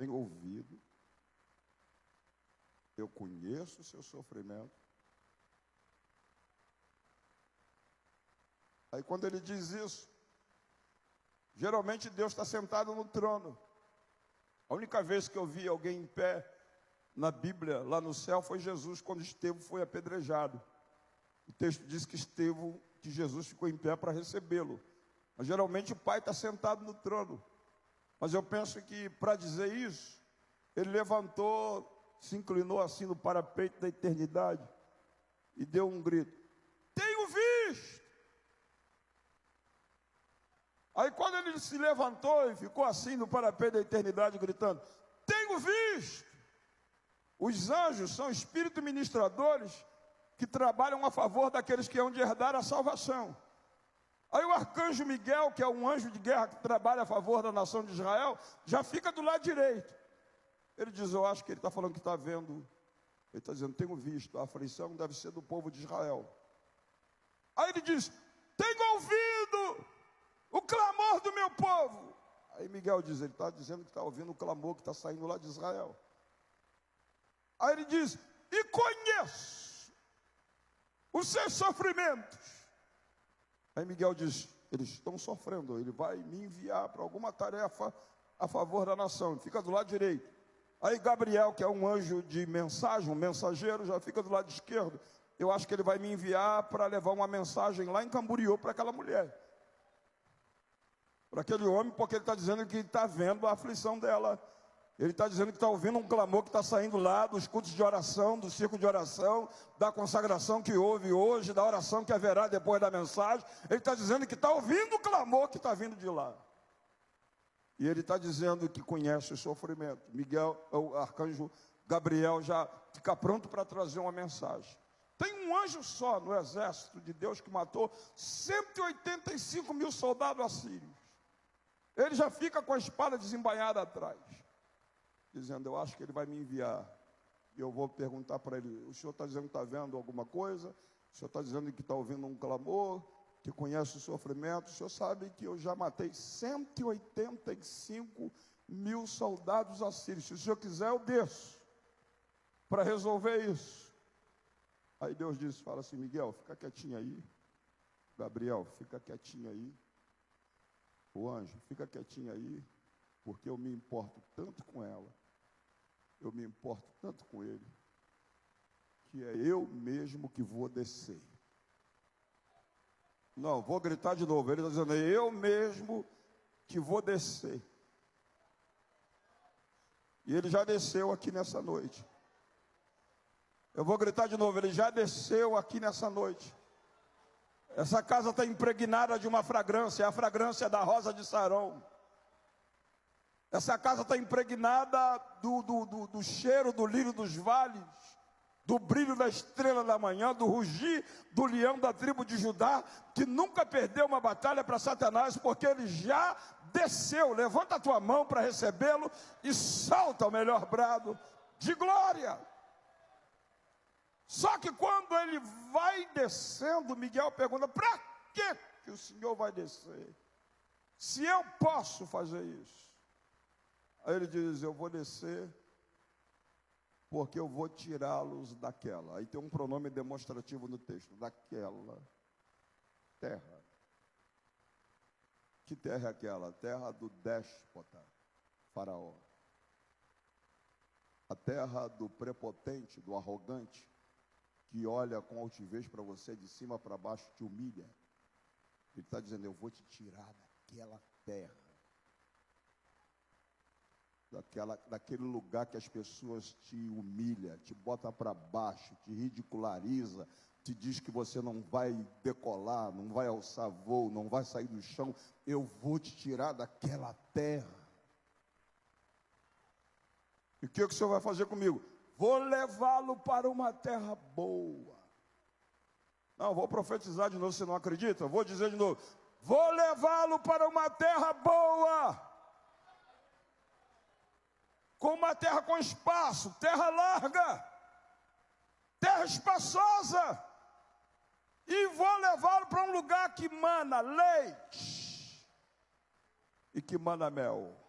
tenho ouvido, eu conheço o seu sofrimento. Aí quando ele diz isso, geralmente Deus está sentado no trono. A única vez que eu vi alguém em pé na Bíblia, lá no céu, foi Jesus, quando Estevão foi apedrejado. O texto diz que Jesus ficou em pé para recebê-lo. Mas geralmente o Pai está sentado no trono. Mas eu penso que para dizer isso, ele levantou, se inclinou assim no parapeito da eternidade e deu um grito: tenho visto! Aí quando ele se levantou e ficou assim no parapeito da eternidade gritando: tenho visto! Os anjos são espíritos ministradores que trabalham a favor daqueles que hão de herdar a salvação. Aí o arcanjo Miguel, que é um anjo de guerra que trabalha a favor da nação de Israel, já fica do lado direito. Ele diz: eu acho que ele está falando que está vendo. Ele está dizendo: tenho visto, a aflição deve ser do povo de Israel. Aí ele diz: tenho ouvido o clamor do meu povo. Aí Miguel diz: ele está dizendo que está ouvindo o clamor que está saindo lá de Israel. Aí ele diz: e conheço os seus sofrimentos. Aí Miguel diz: eles estão sofrendo, ele vai me enviar para alguma tarefa a favor da nação. Ele fica do lado direito. Aí Gabriel, que é um anjo de mensagem, um mensageiro, já fica do lado esquerdo. Eu acho que ele vai me enviar para levar uma mensagem lá em Camboriú para aquela mulher, para aquele homem, porque ele está dizendo que está vendo a aflição dela. Ele está dizendo que está ouvindo um clamor que está saindo lá dos cultos de oração, do círculo de oração, da consagração que houve hoje, da oração que haverá depois da mensagem. Ele está dizendo que está ouvindo o clamor que está vindo de lá. E ele está dizendo que conhece o sofrimento. Miguel, o arcanjo Gabriel, já fica pronto para trazer uma mensagem. Tem um anjo só no exército de Deus que matou 185 mil soldados assírios. Ele já fica com a espada desembainhada atrás, dizendo: eu acho que ele vai me enviar. E eu vou perguntar para ele: o senhor está dizendo que está vendo alguma coisa? O senhor está dizendo que está ouvindo um clamor, que conhece o sofrimento? O senhor sabe que eu já matei 185 mil soldados assírios. Se o senhor quiser, eu desço para resolver isso. Aí Deus disse, fala assim: Miguel, fica quietinho aí. Gabriel, fica quietinho aí. O anjo, fica quietinho aí, porque eu me importo tanto com ela, eu me importo tanto com ele, que é eu mesmo que vou descer. Não, vou gritar de novo. Ele está dizendo: é eu mesmo que vou descer. E ele já desceu aqui nessa noite. Eu vou gritar de novo: ele já desceu aqui nessa noite. Essa casa está impregnada de uma fragrância, a fragrância da rosa de Saron. Essa casa está impregnada do cheiro do lírio dos vales, do brilho da estrela da manhã, do rugir do leão da tribo de Judá, que nunca perdeu uma batalha para Satanás, porque ele já desceu. Levanta a tua mão para recebê-lo e salta o melhor brado de glória. Só que quando ele vai descendo, Miguel pergunta: para que o senhor vai descer? Se eu posso fazer isso. Aí ele diz: eu vou descer porque eu vou tirá-los daquela. Aí tem um pronome demonstrativo no texto: daquela terra. Que terra é aquela? Terra do déspota, Faraó. A terra do prepotente, do arrogante, que olha com altivez para você, de cima para baixo, te humilha. Ele está dizendo: eu vou te tirar daquela terra, daquele lugar que as pessoas te humilham, te bota para baixo, te ridiculariza, te diz que você não vai decolar, não vai alçar voo, não vai sair do chão. Eu vou te tirar daquela terra. E o que o senhor vai fazer comigo? Vou levá-lo para uma terra boa. Não, vou profetizar de novo, você não acredita? Vou dizer de novo: vou levá-lo para uma terra boa. Com uma terra com espaço, terra larga, terra espaçosa. E vou levá-lo para um lugar que mana leite e que mana mel.